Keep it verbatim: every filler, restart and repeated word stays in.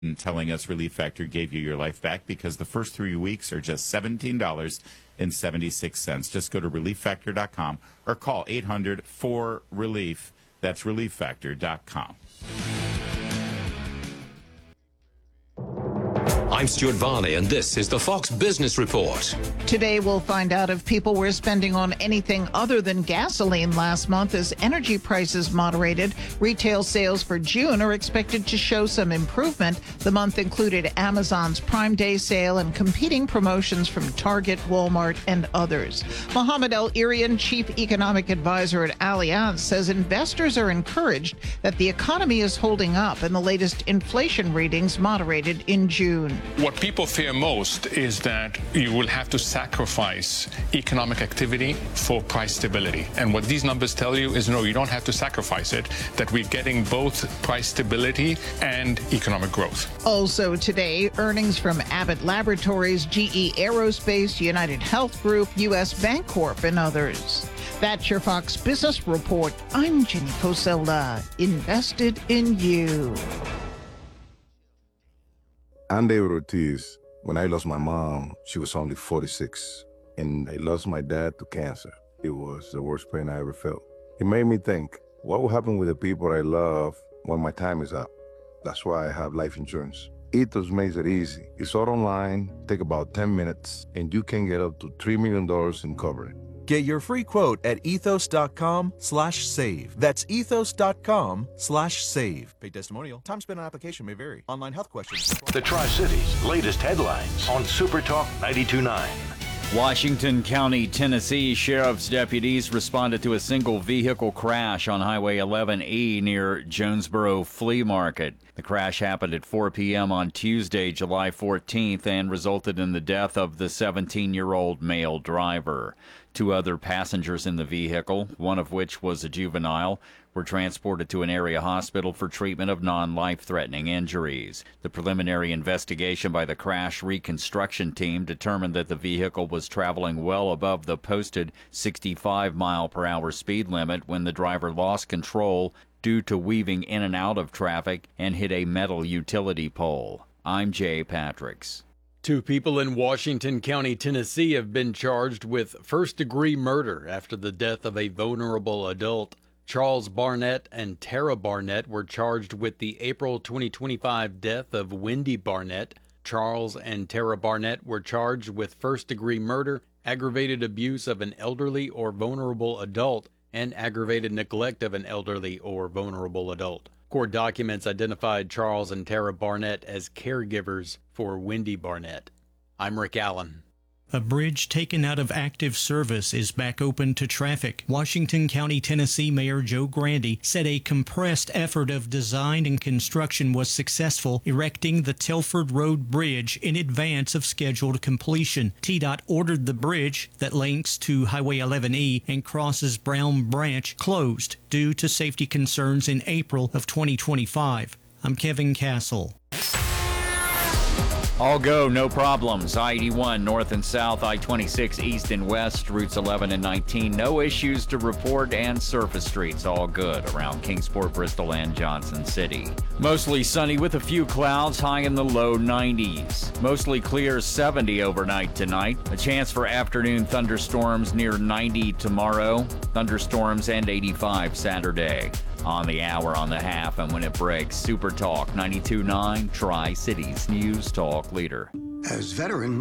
and telling us Relief Factor gave you your life back, because the first three weeks are just seventeen dollars and seventy-six cents. Just go to relief factor dot com or call eight hundred four relief. That's relief factor dot com. I'm Stuart Varney, and this is the Fox Business Report. Today, we'll find out if people were spending on anything other than gasoline last month as energy prices moderated. Retail sales for June are expected to show some improvement. The month included Amazon's Prime Day sale and competing promotions from Target, Walmart, and others. Mohamed El-Erian, Chief Economic Advisor at Allianz, says investors are encouraged that the economy is holding up and the latest inflation readings moderated in June. What people fear most is that you will have to sacrifice economic activity for price stability. And what these numbers tell you is no, you don't have to sacrifice it, that we're getting both price stability and economic growth. Also today, earnings from Abbott Laboratories, G E Aerospace, United Health Group, U S Bancorp, and others. That's your Fox Business Report. I'm Jenny Cosella, invested in you. I'm David Ortiz. When I lost my mom, she was only forty-six, and I lost my dad to cancer. It was the worst pain I ever felt. It made me think, what will happen with the people I love when my time is up? That's why I have life insurance. Ethos makes it easy. It's all online, take about ten minutes, and you can get up to three million dollars in coverage. Get your free quote at ethos.com slash save. That's ethos.com slash save. Paid testimonial. Time spent on application may vary. Online health questions. The Tri-Cities latest headlines on Super Talk ninety-two point nine. Washington County, Tennessee Sheriff's deputies responded to a single vehicle crash on Highway eleven E near Jonesboro Flea Market. The crash happened at four p.m. on Tuesday, July fourteenth, and resulted in the death of the seventeen-year-old male driver. Two other passengers in the vehicle, one of which was a juvenile, were transported to an area hospital for treatment of non-life-threatening injuries. The preliminary investigation by the crash reconstruction team determined that the vehicle was traveling well above the posted sixty-five mile per hour speed limit when the driver lost control due to weaving in and out of traffic and hit a metal utility pole. I'm Jay Patricks. Two people in Washington County, Tennessee have been charged with first-degree murder after the death of a vulnerable adult. Charles Barnett and Tara Barnett were charged with the April twenty twenty-five death of Wendy Barnett. Charles and Tara Barnett were charged with first-degree murder, aggravated abuse of an elderly or vulnerable adult, and aggravated neglect of an elderly or vulnerable adult. Court documents identified Charles and Tara Barnett as caregivers for Wendy Barnett. I'm Rick Allen. A bridge taken out of active service is back open to traffic. Washington County, Tennessee Mayor Joe Grandy said a compressed effort of design and construction was successful, erecting the Telford Road Bridge in advance of scheduled completion. T DOT ordered the bridge that links to Highway eleven E and crosses Brown Branch closed due to safety concerns in April of twenty twenty-five. I'm Kevin Castle. All go, no problems. I eighty-one north and south, I twenty-six east and west, routes eleven and nineteen. No issues to report, and surface streets all good around Kingsport, Bristol, and Johnson City. Mostly sunny with a few clouds, high in the low nineties. Mostly clear, seventy overnight tonight. A chance for afternoon thunderstorms near ninety tomorrow. Thunderstorms and eighty-five Saturday. On the hour, on the half, and when it breaks, Super Talk ninety-two point nine, Tri-Cities News Talk Leader. As veterans,